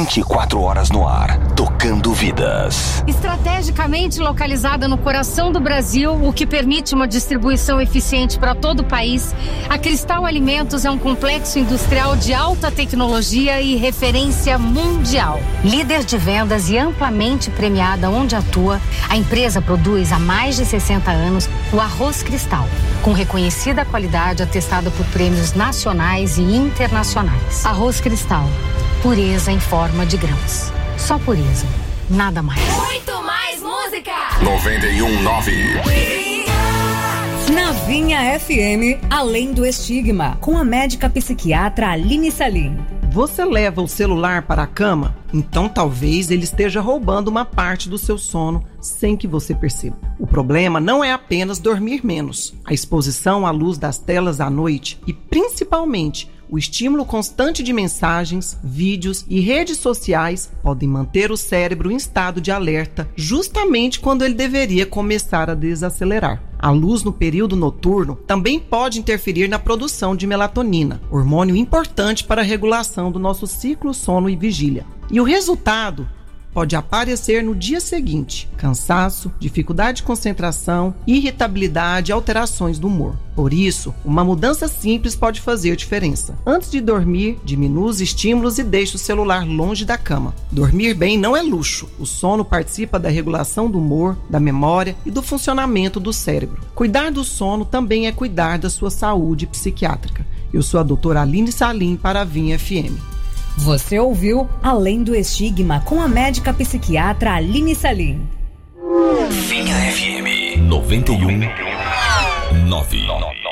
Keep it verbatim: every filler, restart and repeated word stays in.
vinte e quatro horas no ar, tocando vidas. Estrategicamente localizada no coração do Brasil, o que permite uma distribuição eficiente para todo o país, a Cristal Alimentos é um complexo industrial de alta tecnologia e referência mundial. Líder de vendas e amplamente premiada onde atua, a empresa produz há mais de sessenta anos o arroz Cristal, com reconhecida qualidade atestada por prêmios nacionais e internacionais. Arroz Cristal, pureza em forma de grãos. Só pureza, nada mais. Muito mais música! noventa e um nove. Na Vinha F M, Além do Estigma, com a médica psiquiatra Aline Salim. Você leva o celular para a cama? Então talvez ele esteja roubando uma parte do seu sono sem que você perceba. O problema não é apenas dormir menos. A exposição à luz das telas à noite e principalmente o estímulo constante de mensagens, vídeos e redes sociais podem manter o cérebro em estado de alerta justamente quando ele deveria começar a desacelerar. A luz no período noturno também pode interferir na produção de melatonina, hormônio importante para a regulação do nosso ciclo sono e vigília. E o resultado pode aparecer no dia seguinte: cansaço, dificuldade de concentração, irritabilidade e alterações do humor. Por isso, uma mudança simples pode fazer diferença. Antes de dormir, diminua os estímulos e deixe o celular longe da cama. Dormir bem não é luxo. O sono participa da regulação do humor, da memória e do funcionamento do cérebro. Cuidar do sono também é cuidar da sua saúde psiquiátrica. Eu sou a doutora Aline Salim para a Vinha F M. Você ouviu Além do Estigma com a médica psiquiatra Aline Salim. Vinha F M noventa e um nove.